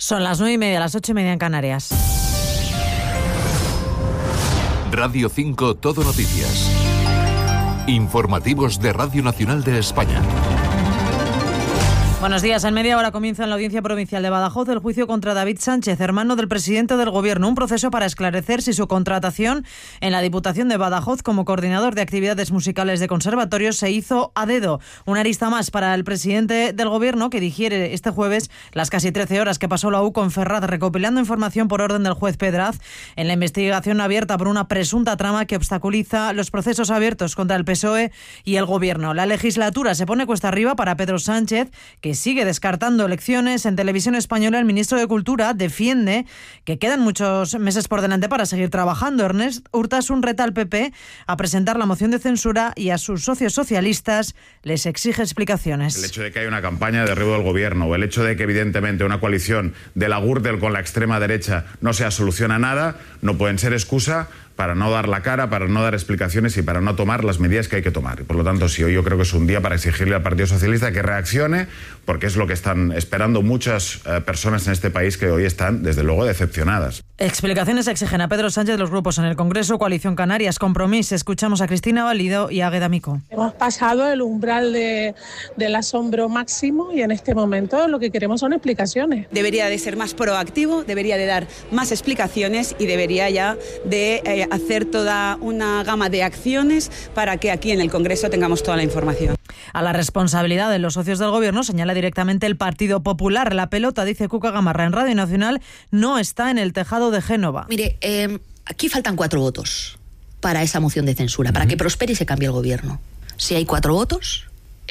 Son las 9:30, las 8:30 en Canarias. Radio 5 Todo Noticias. Informativos de Radio Nacional de España. Buenos días. En media hora comienza en la Audiencia Provincial de Badajoz el juicio contra David Sánchez, hermano del presidente del Gobierno. Un proceso para esclarecer si su contratación en la Diputación de Badajoz como coordinador de actividades musicales de conservatorios se hizo a dedo. Una arista más para el presidente del Gobierno, que digiere este jueves las casi 13 horas que pasó la UCO en Ferraz recopilando información por orden del juez Pedraz en la investigación abierta por una presunta trama que obstaculiza los procesos abiertos contra el PSOE y el Gobierno. La legislatura se pone cuesta arriba para Pedro Sánchez, que sigue descartando elecciones. En Televisión Española, el ministro de Cultura defiende que quedan muchos meses por delante para seguir trabajando. Ernest Urtasun reta al PP a presentar la moción de censura y a sus socios socialistas les exige explicaciones. El hecho de que haya una campaña de derribo del Gobierno o el hecho de que evidentemente una coalición de la Gürtel con la extrema derecha no sea solución a nada, no pueden ser excusa para no dar la cara, para no dar explicaciones y para no tomar las medidas que hay que tomar. Y por lo tanto, sí, hoy yo creo que es un día para exigirle al Partido Socialista que reaccione, porque es lo que están esperando muchas personas en este país que hoy están, desde luego, decepcionadas. Explicaciones exigen a Pedro Sánchez los grupos en el Congreso, Coalición Canarias, Compromís. Escuchamos a Cristina Valido y a Águeda Mico. Hemos pasado el umbral del asombro máximo y en este momento lo que queremos son explicaciones. Debería de ser más proactivo, debería de dar más explicaciones y debería ya de hacer toda una gama de acciones para que aquí en el Congreso tengamos toda la información. A la responsabilidad de los socios del Gobierno señala directamente el Partido Popular. La pelota, dice Cuca Gamarra en Radio Nacional, no está en el tejado de Génova. Mire, aquí faltan 4 votos para esa moción de censura, para que prospere y se cambie el Gobierno. Si hay 4 votos,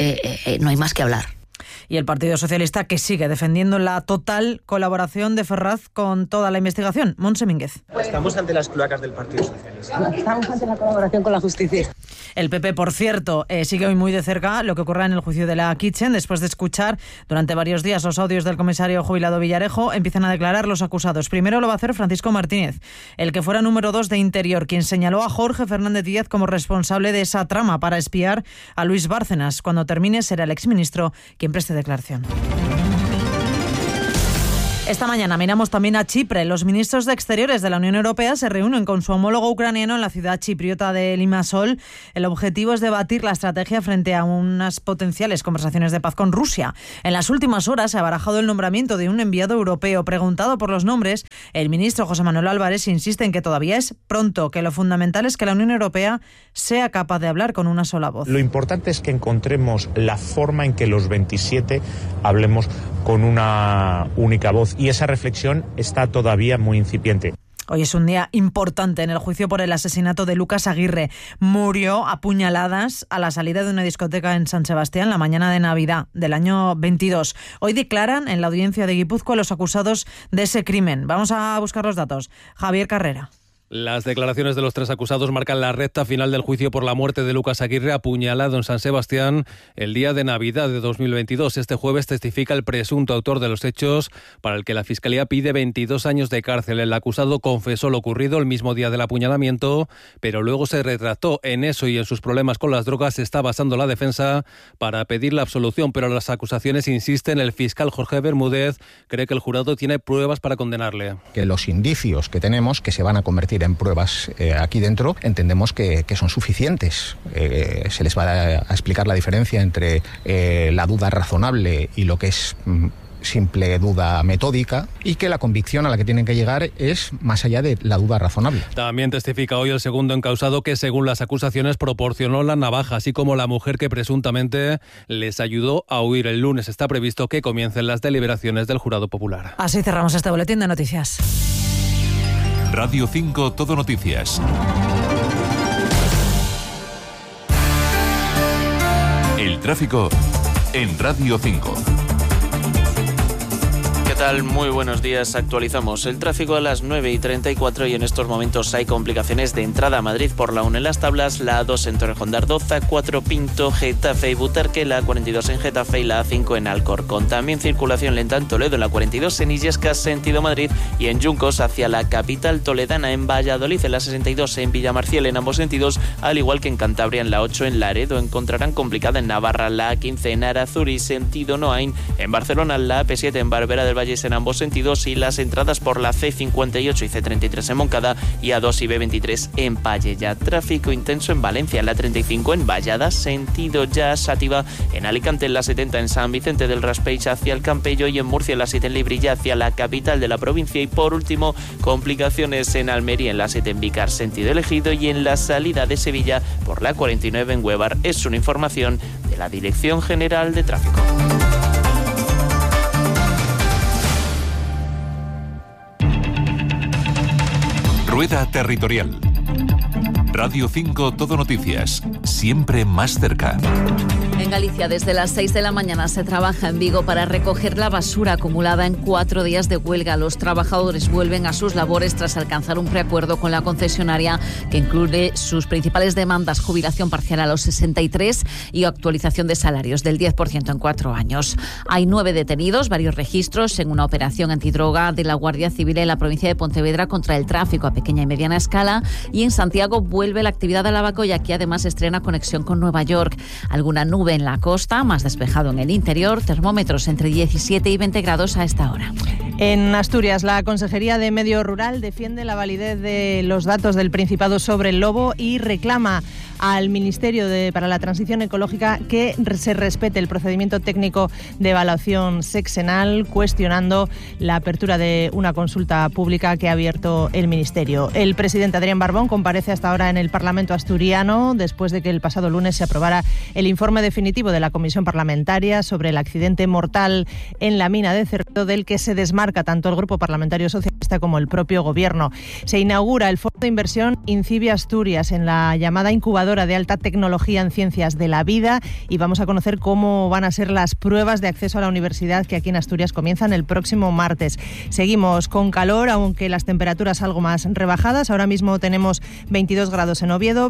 no hay más que hablar. Y el Partido Socialista, que sigue defendiendo la total colaboración de Ferraz con toda la investigación. Montse Mínguez. Estamos ante las cloacas del Partido Socialista. Estamos ante la colaboración con la justicia. El PP, por cierto, sigue hoy muy de cerca lo que ocurra en el juicio de la Kitchen. Después de escuchar durante varios días los audios del comisario jubilado Villarejo, empiezan a declarar los acusados. Primero lo va a hacer Francisco Martínez, el que fuera número 2 de Interior, quien señaló a Jorge Fernández Díaz como responsable de esa trama para espiar a Luis Bárcenas. Cuando termine será el exministro quien preste declaración. Esta mañana miramos también a Chipre. Los ministros de Exteriores de la Unión Europea se reúnen con su homólogo ucraniano en la ciudad chipriota de Limassol. El objetivo es debatir la estrategia frente a unas potenciales conversaciones de paz con Rusia. En las últimas horas se ha barajado el nombramiento de un enviado europeo. Preguntado por los nombres, el ministro José Manuel Álvarez insiste en que todavía es pronto, que lo fundamental es que la Unión Europea sea capaz de hablar con una sola voz. Lo importante es que encontremos la forma en que los 27 hablemos con una única voz. Y esa reflexión está todavía muy incipiente. Hoy es un día importante en el juicio por el asesinato de Lucas Aguirre. Murió a puñaladas a la salida de una discoteca en San Sebastián la mañana de Navidad del año 22. Hoy declaran en la audiencia de Guipúzcoa los acusados de ese crimen. Vamos a buscar los datos. Javier Carrera. Las declaraciones de los 3 acusados marcan la recta final del juicio por la muerte de Lucas Aguirre, apuñalado en San Sebastián el día de Navidad de 2022. Este jueves testifica el presunto autor de los hechos, para el que la Fiscalía pide 22 años de cárcel. El acusado confesó lo ocurrido el mismo día del apuñalamiento, pero luego se retractó. En eso y en sus problemas con las drogas se está basando la defensa para pedir la absolución, pero las acusaciones insisten. El fiscal Jorge Bermúdez cree que el jurado tiene pruebas para condenarle. Que los indicios que tenemos, que se van a convertir en pruebas aquí dentro, entendemos que son suficientes. Se les va a explicar la diferencia entre la duda razonable y lo que es simple duda metódica, y que la convicción a la que tienen que llegar es más allá de la duda razonable. También testifica hoy el segundo encausado, que según las acusaciones proporcionó la navaja, así como la mujer que presuntamente les ayudó a huir. El lunes está previsto que comiencen las deliberaciones del jurado popular. Así cerramos este boletín de noticias. Radio 5 Todo Noticias. El tráfico en Radio 5. ¿Qué tal? Muy buenos días. Actualizamos el tráfico a las 9:34 y en estos momentos hay complicaciones de entrada a Madrid por la 1 en Las Tablas, la A2 en Torrejón de Ardoz, A4 Pinto, Getafe y Butarque, la A42 en Getafe y la A5 en Alcorcón. También circulación lenta en Toledo, la 42 en Illescas, sentido Madrid, y en Yuncos hacia la capital toledana, en Valladolid, en la 62 en Villamarcial en ambos sentidos, al igual que en Cantabria, en la 8 en Laredo. Encontrarán complicada en Navarra la A15 en Arazuri, sentido Noain, en Barcelona la AP7 en Barberá del Valle carriles en ambos sentidos y las entradas por la C58 y C33 en Moncada y A2 y B23 en Palleya. Tráfico intenso en Valencia, en la 35 en Vallada, sentido ya Sátiva, en Alicante en la 70 en San Vicente del Raspeig hacia el Campello y en Murcia en la 7 en Librilla hacia la capital de la provincia. Y por último, complicaciones en Almería en la 7 en Vícar, sentido Elegido, y en la salida de Sevilla por la 49 en Huevar. Es una información de la Dirección General de Tráfico. Rueda Territorial. Radio 5 Todo Noticias, siempre más cerca. En Galicia, desde las 6 de la mañana se trabaja en Vigo para recoger la basura acumulada en 4 días de huelga. Los trabajadores vuelven a sus labores tras alcanzar un preacuerdo con la concesionaria que incluye sus principales demandas: jubilación parcial a los 63 y actualización de salarios del 10% en 4 años. Hay 9 detenidos, varios registros en una operación antidroga de la Guardia Civil en la provincia de Pontevedra contra el tráfico a pequeña y mediana escala, y en Santiago vuelve la actividad de Lavaco, y aquí además estrena conexión con Nueva York. Alguna nube en la costa, más despejado en el interior, termómetros entre 17 y 20 grados a esta hora. En Asturias, la Consejería de Medio Rural defiende la validez de los datos del Principado sobre el lobo y reclama al Ministerio para la Transición Ecológica que se respete el procedimiento técnico de evaluación sexenal, cuestionando la apertura de una consulta pública que ha abierto el Ministerio. El presidente Adrián Barbón comparece hasta ahora en el Parlamento asturiano después de que el pasado lunes se aprobara el informe definitivo de la Comisión Parlamentaria sobre el accidente mortal en la mina de Cerredo, del que se desmarca tanto el Grupo Parlamentario Socialista como el propio Gobierno. Se inaugura el Foro de Inversión INCIBE Asturias en la llamada incubadora de alta tecnología en ciencias de la vida, y vamos a conocer cómo van a ser las pruebas de acceso a la universidad que aquí en Asturias comienzan el próximo martes. Seguimos con calor, aunque las temperaturas algo más rebajadas. Ahora mismo tenemos 22 grados en Oviedo,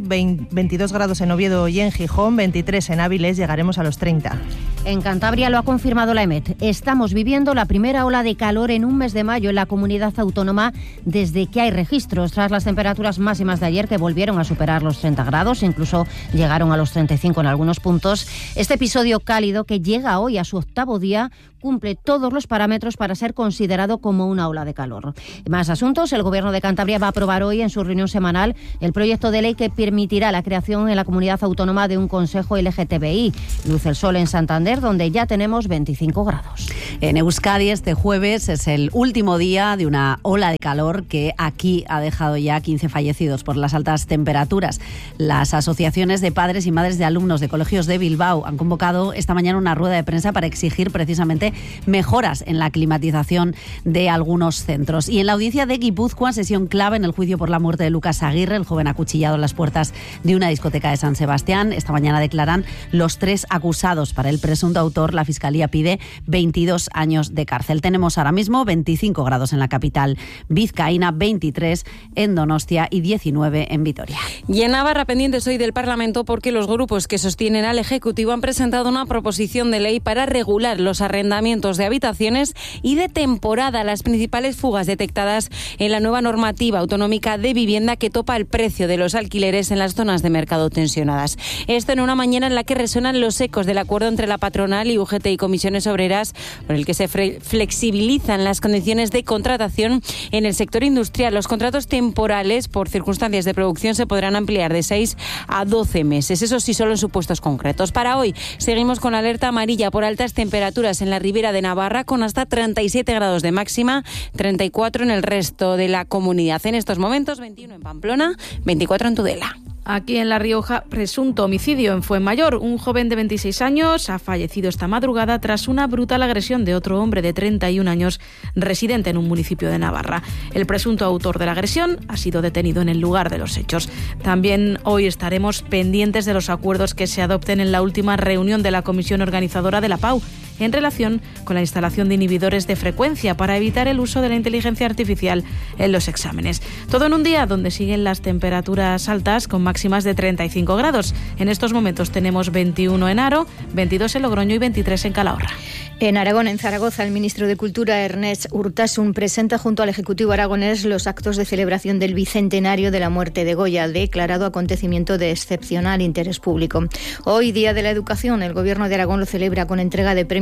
22 grados en Oviedo y en Gijón, 23 en Áviles, llegaremos a los 30. En Cantabria lo ha confirmado la EMET. Estamos viviendo la primera ola de calor en un mes de mayo en la comunidad autónoma desde que hay registros, tras las temperaturas máximas de ayer que volvieron a superar los 30 grados, incluso llegaron a los 35 en algunos puntos. Este episodio cálido, que llega hoy a su 8º día, cumple todos los parámetros para ser considerado como una ola de calor. Más asuntos. El Gobierno de Cantabria va a aprobar hoy en su reunión semanal el proyecto de ley que permitirá la creación en la comunidad autónoma de un consejo LGTBI. Luce el sol en Santander, donde ya tenemos 25 grados. En Euskadi este jueves es el último día de una ola de calor que aquí ha dejado ya 15 fallecidos por las altas temperaturas. Las asociaciones de padres y madres de alumnos de colegios de Bilbao han convocado esta mañana una rueda de prensa para exigir precisamente mejoras en la climatización de algunos centros. Y en la audiencia de Guipúzcoa, sesión clave en el juicio por la muerte de Lucas Aguirre, el joven acuchillado en las puertas de una discoteca de San Sebastián. Esta mañana declaran los 3 acusados. Para el presunto autor, la Fiscalía pide 22 años de cárcel. Tenemos ahora mismo 25 grados en la capital vizcaína, 23 en Donostia y 19 en Vitoria. Y en Navarra, pendientes hoy del Parlamento, porque los grupos que sostienen al Ejecutivo han presentado una proposición de ley para regular los arrendamientos de habitaciones y de temporada, las principales fugas detectadas en la nueva normativa autonómica de vivienda que topa el precio de los alquileres en las zonas de mercado tensionadas. Esto en una mañana en la que resuenan los ecos del acuerdo entre la patronal y UGT y comisiones obreras, por el que se flexibilizan las condiciones de contratación en el sector industrial. Los contratos temporales por circunstancias de producción se podrán ampliar de 6 a 12 meses, eso sí, solo en supuestos concretos. Para hoy seguimos con alerta amarilla por altas temperaturas en la Ribera de Navarra, con hasta 37 grados de máxima, 34 en el resto de la comunidad. En estos momentos, 21 en Pamplona, 24 en Tudela. Aquí en La Rioja, presunto homicidio en Fuenmayor. Un joven de 26 años ha fallecido esta madrugada tras una brutal agresión de otro hombre de 31 años residente en un municipio de Navarra. El presunto autor de la agresión ha sido detenido en el lugar de los hechos. También hoy estaremos pendientes de los acuerdos que se adopten en la última reunión de la comisión organizadora de la PAU en relación con la instalación de inhibidores de frecuencia para evitar el uso de la inteligencia artificial en los exámenes. Todo en un día donde siguen las temperaturas altas con máximas de 35 grados. En estos momentos tenemos 21 en Haro, 22 en Logroño y 23 en Calahorra. En Aragón, en Zaragoza, el ministro de Cultura, Ernest Urtasun, presenta junto al Ejecutivo aragonés los actos de celebración del bicentenario de la muerte de Goya, declarado acontecimiento de excepcional interés público. Hoy, Día de la Educación, el Gobierno de Aragón lo celebra con entrega de premios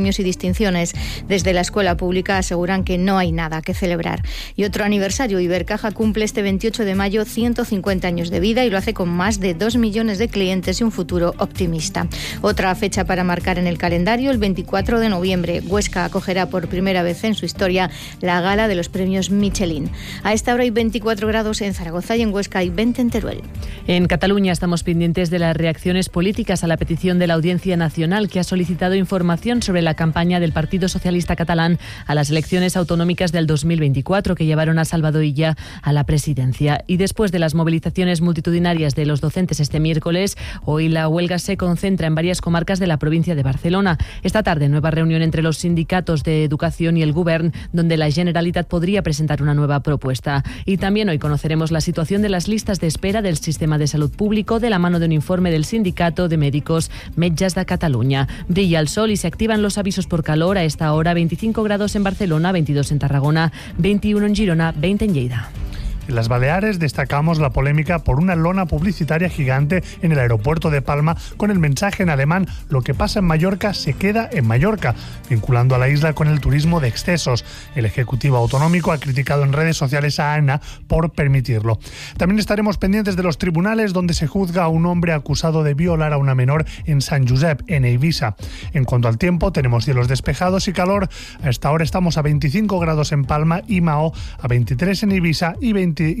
premios y distinciones. Desde la escuela pública aseguran que no hay nada que celebrar. Y otro aniversario, Ibercaja cumple este 28 de mayo 150 años de vida y lo hace con más de 2 millones de clientes y un futuro optimista. Otra fecha para marcar en el calendario, el 24 de noviembre. Huesca acogerá por primera vez en su historia la gala de los premios Michelin. A esta hora hay 24 grados en Zaragoza y en Huesca hay 20 en Teruel. En Cataluña estamos pendientes de las reacciones políticas a la petición de la Audiencia Nacional, que ha solicitado información sobre la campaña del Partido Socialista Catalán a las elecciones autonómicas del 2024, que llevaron a Salvador Illa a la presidencia. Y después de las movilizaciones multitudinarias de los docentes este miércoles, hoy la huelga se concentra en varias comarcas de la provincia de Barcelona. Esta tarde, nueva reunión entre los sindicatos de educación y el Govern, donde la Generalitat podría presentar una nueva propuesta. Y también hoy conoceremos la situación de las listas de espera del sistema de salud público de la mano de un informe del Sindicato de Médicos Metges de Cataluña. Brilla el sol y se activan los avisos por calor. A esta hora 25 grados en Barcelona, 22 en Tarragona, 21 en Girona, 20 en Lleida. En las Baleares destacamos la polémica por una lona publicitaria gigante en el aeropuerto de Palma con el mensaje en alemán: lo que pasa en Mallorca se queda en Mallorca, vinculando a la isla con el turismo de excesos. El Ejecutivo Autonómico ha criticado en redes sociales a AENA por permitirlo. También estaremos pendientes de los tribunales donde se juzga a un hombre acusado de violar a una menor en Sant Josep, en Eivissa. En cuanto al tiempo, tenemos cielos despejados y calor. A esta hora estamos a 25 grados en Palma y Mahó, a 23 en Eivissa y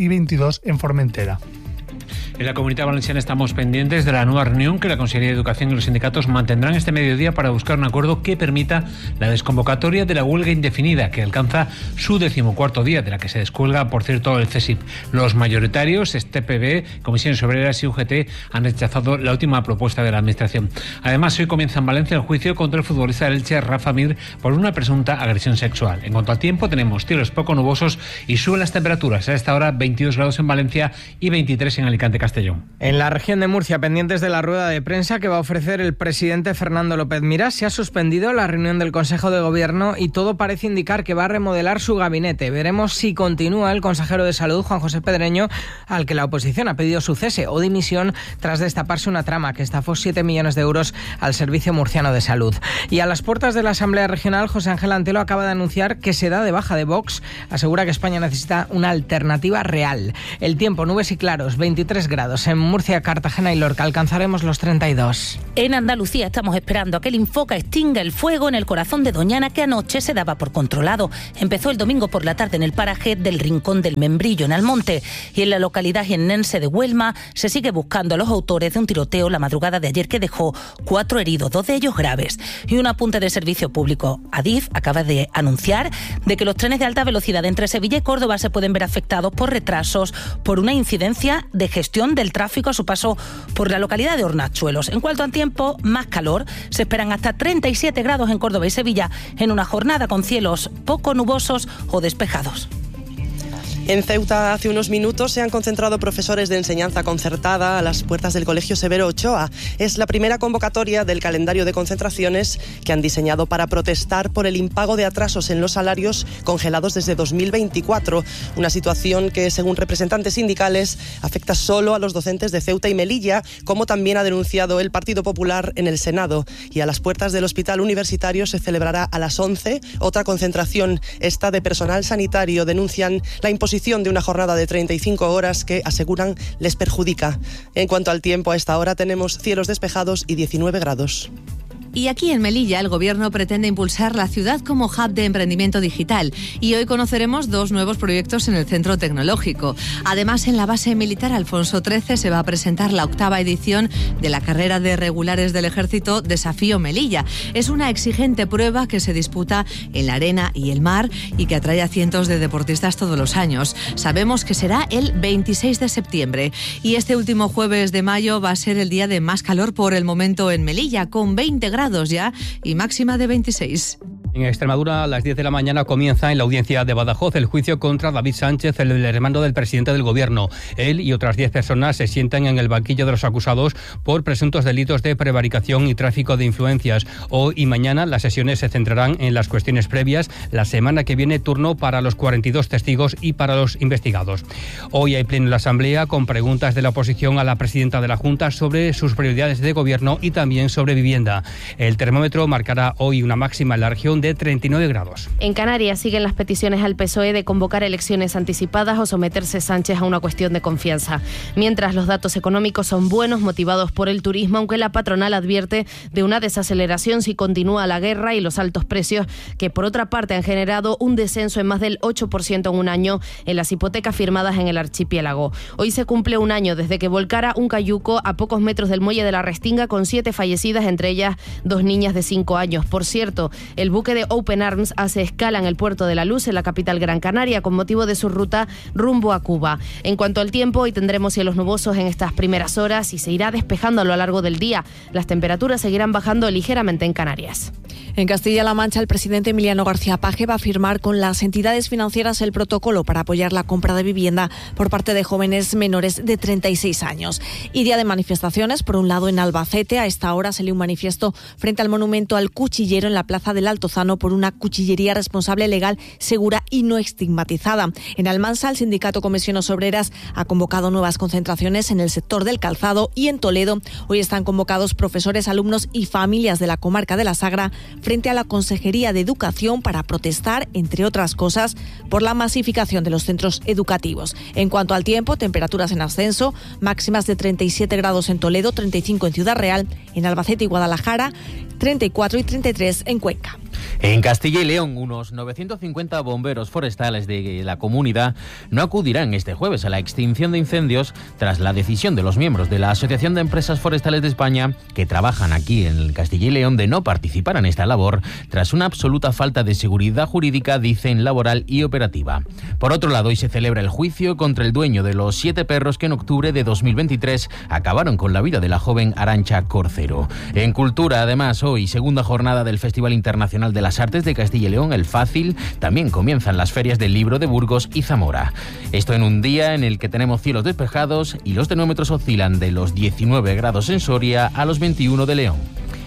22 en Formentera. En la Comunidad Valenciana estamos pendientes de la nueva reunión que la Consellería de Educación y los sindicatos mantendrán este mediodía para buscar un acuerdo que permita la desconvocatoria de la huelga indefinida, que alcanza su 14º día, de la que se descuelga, por cierto, el CSIC. Los mayoritarios, STPB, Comisiones Obreras y UGT, han rechazado la última propuesta de la Administración. Además, hoy comienza en Valencia el juicio contra el futbolista del Elche, Rafa Mir, por una presunta agresión sexual. En cuanto al tiempo, tenemos cielos poco nubosos y suben las temperaturas. A esta hora 22 grados en Valencia y 23 en Alicante, Castellón. En la región de Murcia, pendientes de la rueda de prensa que va a ofrecer el presidente Fernando López Miras, se ha suspendido la reunión del Consejo de Gobierno y todo parece indicar que va a remodelar su gabinete. Veremos si continúa el consejero de Salud, Juan José Pedreño, al que la oposición ha pedido su cese o dimisión tras destaparse una trama que estafó 7 millones de euros al Servicio Murciano de Salud. Y a las puertas de la Asamblea Regional, José Ángel Antelo acaba de anunciar que se da de baja de Vox. Asegura que España necesita una alternativa real. El tiempo, nubes y claros, 23 grados. En Murcia, Cartagena y Lorca alcanzaremos los 32. En Andalucía estamos esperando a que el Infoca extinga el fuego en el corazón de Doñana, que anoche se daba por controlado. Empezó el domingo por la tarde en el paraje del Rincón del Membrillo, en Almonte. Y en la localidad jiennense de Huelma se sigue buscando a los autores de un tiroteo la madrugada de ayer que dejó 4 heridos, 2 de ellos graves. Y un apunte de servicio público. Adif acaba de anunciar de que los trenes de alta velocidad entre Sevilla y Córdoba se pueden ver afectados por retrasos por una incidencia de gestión del tráfico a su paso por la localidad de Hornachuelos. En cuanto al tiempo, más calor. Se esperan hasta 37 grados en Córdoba y Sevilla en una jornada con cielos poco nubosos o despejados. En Ceuta, hace unos minutos, se han concentrado profesores de enseñanza concertada a las puertas del Colegio Severo Ochoa. Es la primera convocatoria del calendario de concentraciones que han diseñado para protestar por el impago de atrasos en los salarios congelados desde 2024. Una situación que, según representantes sindicales, afecta solo a los docentes de Ceuta y Melilla, como también ha denunciado el Partido Popular en el Senado. Y a las puertas del Hospital Universitario se celebrará a las 11 otra concentración, esta de personal sanitario. Denuncian la imposición de una jornada de 35 horas que, aseguran, les perjudica. En cuanto al tiempo, a esta hora tenemos cielos despejados y 19 grados. Y aquí en Melilla el Gobierno pretende impulsar la ciudad como hub de emprendimiento digital. Y hoy conoceremos 2 nuevos proyectos en el Centro Tecnológico. Además, en la base militar Alfonso XIII se va a presentar la 8ª edición de la carrera de regulares del Ejército Desafío Melilla. Es una exigente prueba que se disputa en la arena y el mar y que atrae a cientos de deportistas todos los años. Sabemos que será el 26 de septiembre. Y este último jueves de mayo va a ser el día de más calor por el momento en Melilla, con 20 grados ya y máxima de 26. En Extremadura, a las 10 de la mañana comienza en la audiencia de Badajoz el juicio contra David Sánchez, el hermano del presidente del Gobierno. Él y otras 10 personas se sientan en el banquillo de los acusados por presuntos delitos de prevaricación y tráfico de influencias. Hoy y mañana las sesiones se centrarán en las cuestiones previas. La semana que viene turno para los 42 testigos y para los investigados. Hoy hay pleno en la Asamblea con preguntas de la oposición a la presidenta de la Junta sobre sus prioridades de Gobierno y también sobre vivienda. El termómetro marcará hoy una máxima en la región de 39 grados. En Canarias siguen las peticiones al PSOE de convocar elecciones anticipadas o someterse Sánchez a una cuestión de confianza. Mientras los datos económicos son buenos, motivados por el turismo, aunque la patronal advierte de una desaceleración si continúa la guerra y los altos precios, que por otra parte han generado un descenso en más del 8% en un año en las hipotecas firmadas en el archipiélago. Hoy se cumple un año desde que volcara un cayuco a pocos metros del muelle de la Restinga con 7 fallecidas, entre ellas 2 niñas de 5 años. Por cierto, el buque de Open Arms hace escala en el puerto de La Luz, en la capital Gran Canaria, con motivo de su ruta rumbo a Cuba. En cuanto al tiempo, hoy tendremos cielos nubosos en estas primeras horas y se irá despejando a lo largo del día. Las temperaturas seguirán bajando ligeramente en Canarias. En Castilla-La Mancha, el presidente Emiliano García Paje va a firmar con las entidades financieras el protocolo para apoyar la compra de vivienda por parte de jóvenes menores de 36 años. Y día de manifestaciones, por un lado en Albacete, a esta hora se lee un manifiesto frente al monumento al cuchillero en la plaza del Altozano por una cuchillería responsable, legal, segura y no estigmatizada. En Almansa, el sindicato Comisiones Obreras ha convocado nuevas concentraciones en el sector del calzado, y en Toledo hoy están convocados profesores, alumnos y familias de la comarca de la Sagra frente a la Consejería de Educación para protestar, entre otras cosas, por la masificación de los centros educativos. En cuanto al tiempo, temperaturas en ascenso, máximas de 37 grados en Toledo, 35 en Ciudad Real, en Albacete y Guadalajara, 34 y 33 en Cuenca. En Castilla y León, unos 950 bomberos forestales de la comunidad no acudirán este jueves a la extinción de incendios tras la decisión de los miembros de la Asociación de Empresas Forestales de España, que trabajan aquí en Castilla y León, de no participar en esta labor tras una absoluta falta de seguridad jurídica, dicen, laboral y operativa. Por otro lado, hoy se celebra el juicio contra el dueño de los 7 perros que en octubre de 2023 acabaron con la vida de la joven Arantxa Corcero. En cultura, además, hoy, segunda jornada del Festival Internacional de las Artes de Castilla y León, el Fácil. También comienzan las ferias del libro de Burgos y Zamora. Esto en un día en el que tenemos cielos despejados y los termómetros oscilan de los 19 grados en Soria a los 21 de León.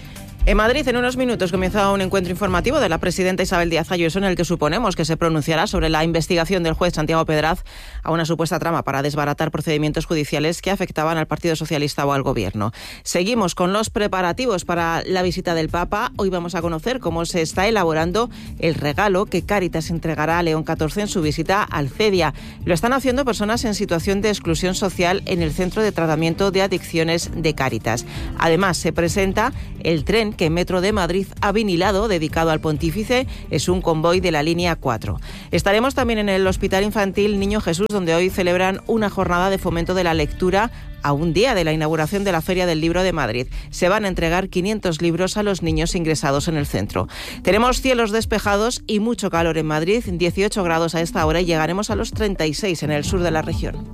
En Madrid, en unos minutos, comienza un encuentro informativo de la presidenta Isabel Díaz Ayuso, en el que suponemos que se pronunciará sobre la investigación del juez Santiago Pedraz a una supuesta trama para desbaratar procedimientos judiciales que afectaban al Partido Socialista o al Gobierno. Seguimos con los preparativos para la visita del Papa. Hoy vamos a conocer cómo se está elaborando el regalo que Cáritas entregará a León XIV en su visita al CEDIA. Lo están haciendo personas en situación de exclusión social en el Centro de Tratamiento de Adicciones de Cáritas. Además, se presenta el tren que Metro de Madrid ha vinilado, dedicado al pontífice. Es un convoy de la línea 4. Estaremos también en el Hospital Infantil Niño Jesús, donde hoy celebran una jornada de fomento de la lectura a un día de la inauguración de la Feria del Libro de Madrid. Se van a entregar 500 libros a los niños ingresados en el centro. Tenemos cielos despejados y mucho calor en Madrid, 18 grados a esta hora, y llegaremos a los 36 en el sur de la región.